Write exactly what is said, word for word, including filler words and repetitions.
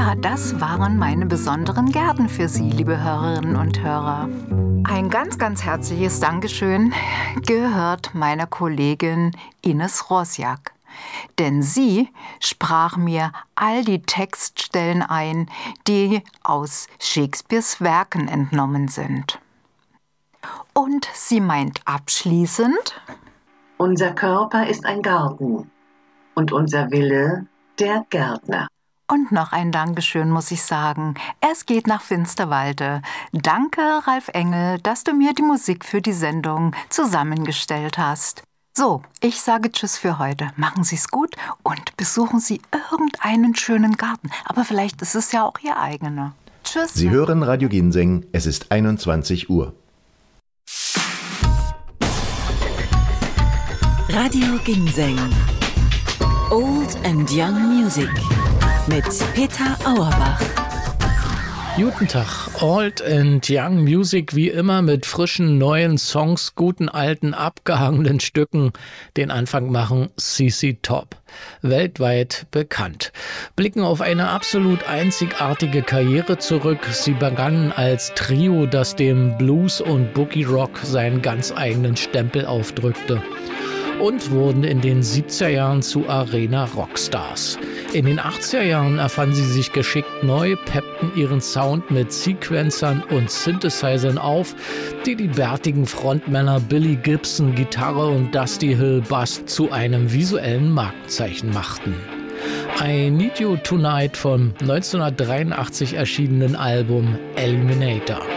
Ja, das waren meine besonderen Gärten für Sie, liebe Hörerinnen und Hörer. Ein ganz, ganz herzliches Dankeschön gehört meiner Kollegin Ines Rosjak. Denn sie sprach mir all die Textstellen ein, die aus Shakespeares Werken entnommen sind. Und sie meint abschließend: Unser Körper ist ein Garten und unser Wille der Gärtner. Und noch ein Dankeschön muss ich sagen. Es geht nach Finsterwalde. Danke, Ralf Engel, dass du mir die Musik für die Sendung zusammengestellt hast. So, ich sage Tschüss für heute. Machen Sie's gut und besuchen Sie irgendeinen schönen Garten. Aber vielleicht ist es ja auch Ihr eigener. Tschüss. Sie hören Radio Ginseng. Es ist einundzwanzig Uhr. Radio Ginseng. Old and Young Music mit Peter Auerbach. Guten Tag, Old and Young Music wie immer mit frischen neuen Songs, guten alten abgehangenen Stücken. Den Anfang machen C C Top, weltweit bekannt. Blicken auf eine absolut einzigartige Karriere zurück. Sie begannen als Trio, das dem Blues und Boogie Rock seinen ganz eigenen Stempel aufdrückte. Und wurden in den siebziger Jahren zu Arena-Rockstars. In den achtziger Jahren erfanden sie sich geschickt neu, peppten ihren Sound mit Sequencern und Synthesizern auf, die die bärtigen Frontmänner Billy Gibson, Gitarre und Dusty Hill Bass zu einem visuellen Markenzeichen machten. I Need You Tonight vom neunzehnhundertdreiundachtzig erschienenen Album Eliminator.